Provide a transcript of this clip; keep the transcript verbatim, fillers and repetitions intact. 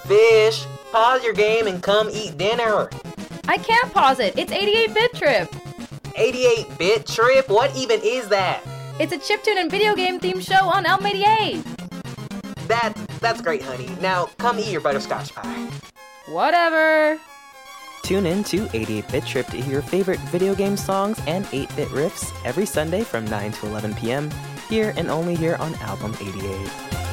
Fish, pause your game and come eat dinner. I can't pause it. It's eighty-eight bit Trip. eighty-eight bit Trip? What even is that? It's a chiptune and video game themed show on Elm eighty-eight. That, that's great, honey. Now, come eat your butterscotch pie. Whatever. Tune in to eighty-eight bit Trip to hear your favorite video game songs and eight bit riffs every Sunday from nine to eleven p.m. here and only here on Album eighty-eight.